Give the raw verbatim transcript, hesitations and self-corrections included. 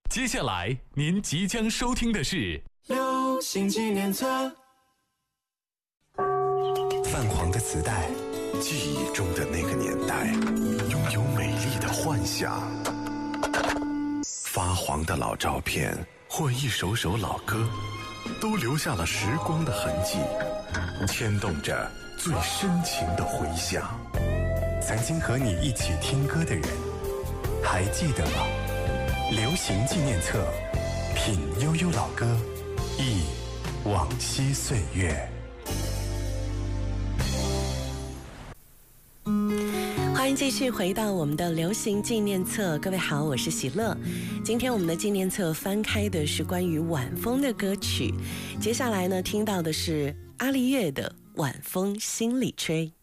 接下来您即将收听的是流行纪念册。 泛黄的磁带，记忆中的那个年代，拥有美丽的幻想。发黄的老照片或一首首老歌，都留下了时光的痕迹，牵动着最深情的回响。曾经和你一起听歌的人，还记得吗？流行纪念册，品悠悠老歌，忆往昔岁月。 欢迎继续回到我们的流行纪念册，各位好，我是喜乐。今天我们的纪念册翻开的是关于晚风的歌曲，接下来呢听到的是阿丽月的《晚风心里吹》。